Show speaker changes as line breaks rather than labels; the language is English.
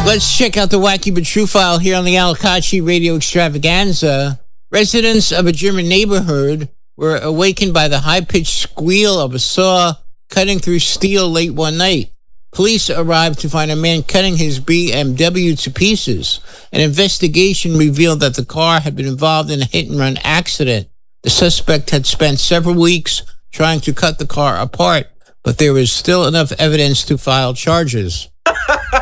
Let's check out the wacky but true file here on the Al Kachi Radio Extravaganza. Residents of a German neighborhood were awakened by the high-pitched squeal of a saw cutting through steel late one night. Police arrived to find a man cutting his BMW to pieces. An investigation revealed that the car had been involved in a hit-and-run accident. The suspect had spent several weeks trying to cut the car apart, but there was still enough evidence to file charges.